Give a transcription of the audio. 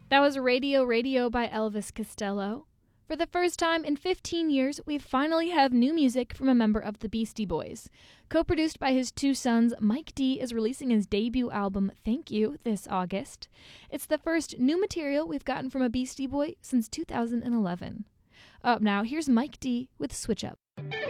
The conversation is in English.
That was Radio Radio by Elvis Costello. For the first time in 15 years, we finally have new music from a member of the Beastie Boys. Co-produced by his two sons, Mike D is releasing his debut album, Thank You, this August. It's the first new material we've gotten from a Beastie Boy since 2011. Up now, here's Mike D with Switch Up.